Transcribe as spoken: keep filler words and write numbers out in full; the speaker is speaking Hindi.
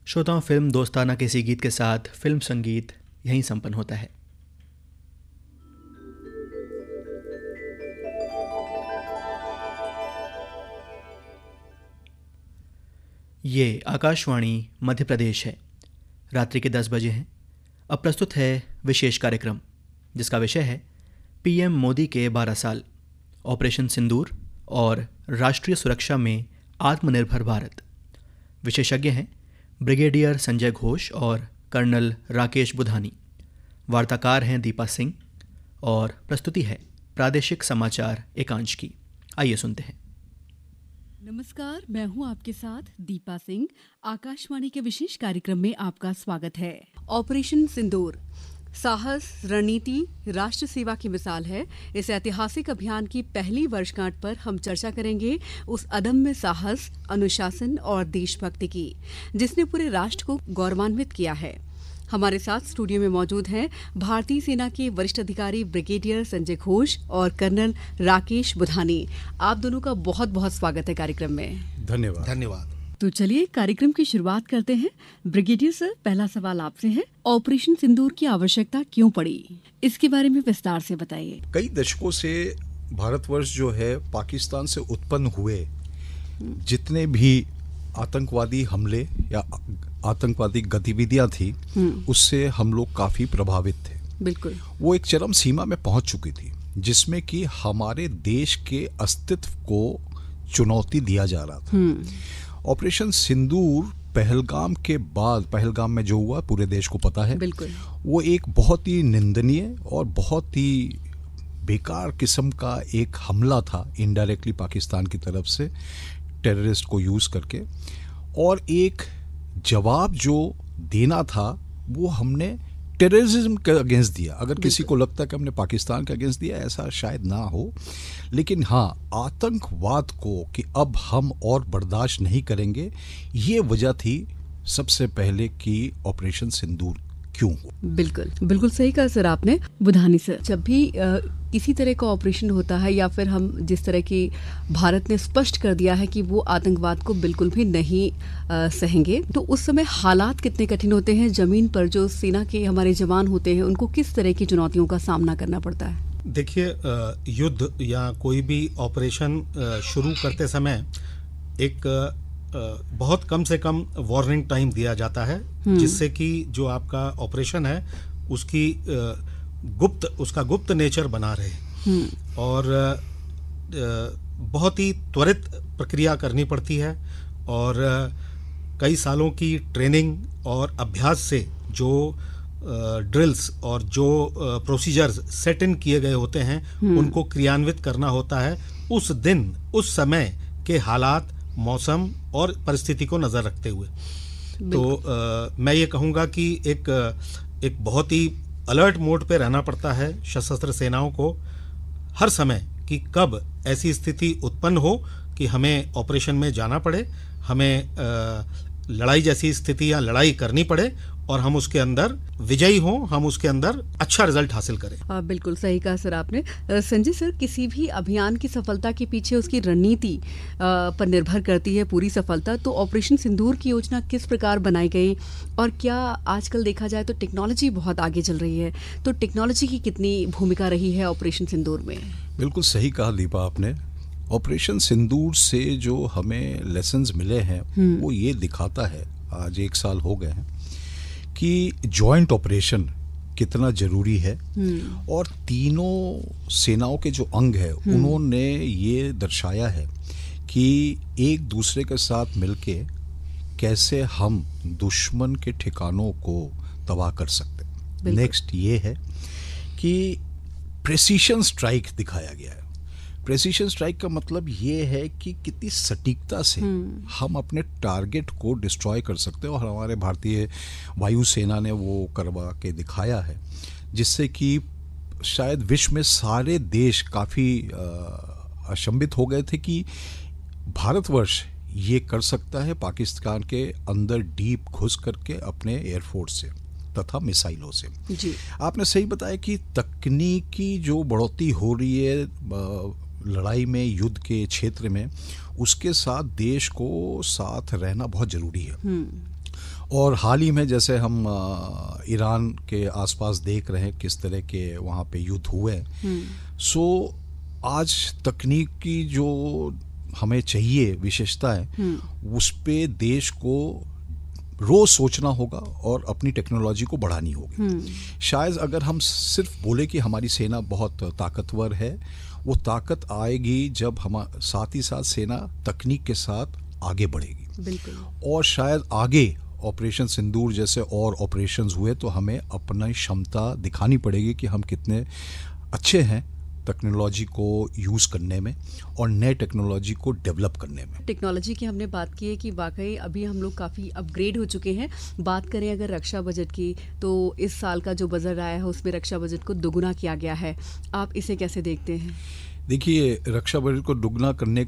श्रोताओं, फिल्म दोस्ताना किसी गीत के साथ फिल्म संगीत यहीं संपन्न होता है। ये आकाशवाणी मध्य प्रदेश है। रात्रि के दस बजे हैं। अब प्रस्तुत है विशेष कार्यक्रम जिसका विषय है पीएम मोदी के बारह साल, ऑपरेशन सिंदूर और राष्ट्रीय सुरक्षा में आत्मनिर्भर भारत। विशेषज्ञ हैं ब्रिगेडियर संजय घोष और कर्नल राकेश बुधानी। वार्ताकार हैं दीपा सिंह और प्रस्तुति है प्रादेशिक समाचार एकांश की। आइए सुनते हैं। नमस्कार, मैं हूं आपके साथ दीपा सिंह। आकाशवाणी के विशेष कार्यक्रम में आपका स्वागत है। ऑपरेशन सिंदूर साहस, रणनीति, राष्ट्र सेवा की मिसाल है। इस ऐतिहासिक अभियान की पहली वर्षगांठ पर हम चर्चा करेंगे उस अदम्य साहस, अनुशासन और देशभक्ति की जिसने पूरे राष्ट्र को गौरवान्वित किया है। हमारे साथ स्टूडियो में मौजूद हैं भारतीय सेना के वरिष्ठ अधिकारी ब्रिगेडियर संजय घोष और कर्नल राकेश बुधानी। आप दोनों का बहुत बहुत स्वागत है कार्यक्रम में। धन्यवाद धन्यवाद तो चलिए कार्यक्रम की शुरुआत करते हैं। ब्रिगेडियर सर, पहला सवाल आपसे है, ऑपरेशन सिंदूर की आवश्यकता क्यों पड़ी, इसके बारे में विस्तार से बताइए। कई दशकों से भारतवर्ष जो है पाकिस्तान से उत्पन्न हुए जितने भी आतंकवादी हमले या आतंकवादी गतिविधियां थी उससे हम लोग काफी प्रभावित थे। बिल्कुल, वो एक चरम सीमा में पहुंच चुकी थी जिसमें कि हमारे देश के अस्तित्व को चुनौती दिया जा रहा था। ऑपरेशन सिंदूर पहलगाम के बाद, पहलगाम में जो हुआ पूरे देश को पता है, बिल्कुल, वो एक बहुत ही निंदनीय और बहुत ही बेकार किस्म का एक हमला था, इनडायरेक्टली पाकिस्तान की तरफ से टेररिस्ट को यूज करके। और एक जवाब जो देना था वो हमने टेररिज्म के अगेंस्ट दिया। अगर किसी को लगता है कि हमने पाकिस्तान के अगेंस्ट दिया, ऐसा शायद ना हो, लेकिन हाँ, आतंकवाद को कि अब हम और बर्दाश्त नहीं करेंगे, ये वजह थी सबसे पहले कि ऑपरेशन सिंदूर क्यों हो। बिल्कुल बिल्कुल सही कहा सर आपने। बुधानी सर, जब भी आ, किसी तरह का ऑपरेशन होता है या फिर हम जिस तरह की भारत ने स्पष्ट कर दिया है कि वो आतंकवाद को बिल्कुल भी नहीं आ, सहेंगे, तो उस समय हालात कितने कठिन होते हैं। जमीन पर जो सेना के हमारे जवान होते हैं उनको किस तरह की चुनौतियों का सामना करना पड़ता है। देखिए, युद्ध या कोई भी ऑपरेशन शुरू करते समय एक बहुत कम से कम वार्निंग टाइम दिया जाता है जिससे कि जो आपका ऑपरेशन है उसकी गुप्त उसका गुप्त नेचर बना रहे और बहुत ही त्वरित प्रक्रिया करनी पड़ती है। और कई सालों की ट्रेनिंग और अभ्यास से जो ड्रिल्स और जो प्रोसीजर्स सेट इन किए गए होते हैं उनको क्रियान्वित करना होता है उस दिन, उस समय के हालात, मौसम और परिस्थिति को नज़र रखते हुए। तो आ, मैं ये कहूँगा कि एक एक बहुत ही अलर्ट मोड पे रहना पड़ता है सशस्त्र सेनाओं को हर समय कि कब ऐसी स्थिति उत्पन्न हो कि हमें ऑपरेशन में जाना पड़े, हमें आ, लड़ाई जैसी स्थिति या लड़ाई करनी पड़े और हम उसके अंदर विजयी हों, हम उसके अंदर अच्छा रिजल्ट हासिल करें। आ, बिल्कुल सही कहा सर आपने। संजय सर, किसी भी अभियान की सफलता के पीछे उसकी रणनीति पर निर्भर करती है पूरी सफलता। तो ऑपरेशन सिंदूर की योजना किस प्रकार बनाई गई और क्या आजकल देखा जाए तो टेक्नोलॉजी बहुत आगे चल रही है, तो टेक्नोलॉजी की कितनी भूमिका रही है ऑपरेशन सिंदूर में। बिल्कुल सही कहा दीपा आपने। ऑपरेशन सिंदूर से जो हमें लेसन्स मिले हैं वो ये दिखाता है, आज एक साल हो गए हैं, कि जॉइंट ऑपरेशन कितना जरूरी है। और तीनों सेनाओं के जो अंग है उन्होंने ये दर्शाया है कि एक दूसरे के साथ मिलके कैसे हम दुश्मन के ठिकानों को तबाह कर सकते। नेक्स्ट ये है कि प्रेसिशन स्ट्राइक दिखाया गया है। प्रेसिशन स्ट्राइक का मतलब ये है कि कितनी सटीकता से हम अपने टारगेट को डिस्ट्रॉय कर सकते हैं और हमारे भारतीय वायुसेना ने वो करवा के दिखाया है जिससे कि शायद विश्व में सारे देश काफ़ी अचंभित हो गए थे कि भारतवर्ष ये कर सकता है पाकिस्तान के अंदर डीप घुस करके अपने एयरफोर्स से तथा मिसाइलों से। जी, आपने सही बताया कि तकनीकी जो बढ़ोतरी हो रही है लड़ाई में, युद्ध के क्षेत्र में, उसके साथ देश को साथ रहना बहुत ज़रूरी है। और हाल ही में जैसे हम आ, ईरान के आसपास देख रहे हैं किस तरह के वहाँ पे युद्ध हुए हैं, सो आज तकनीक की जो हमें चाहिए विशेषता है उस पे देश को रोज सोचना होगा और अपनी टेक्नोलॉजी को बढ़ानी होगी। शायद अगर हम सिर्फ बोले कि हमारी सेना बहुत ताकतवर है, वो ताकत आएगी जब हम साथ ही साथ सेना तकनीक के साथ आगे बढ़ेगी। बिल्कुल। और शायद आगे ऑपरेशन सिंदूर जैसे और ऑपरेशंस हुए तो हमें अपनी क्षमता दिखानी पड़ेगी कि हम कितने अच्छे हैं टेक्नोलॉजी को यूज़ करने में और नए टेक्नोलॉजी को डेवलप करने में। टेक्नोलॉजी की हमने बात की है कि वाकई अभी हम लोग काफ़ी अपग्रेड हो चुके हैं। बात करें अगर रक्षा बजट की, तो इस साल का जो बजट आया है उसमें रक्षा बजट को दोगुना किया गया है। आप इसे कैसे देखते हैं? देखिए, रक्षा बजट को दोगुना करने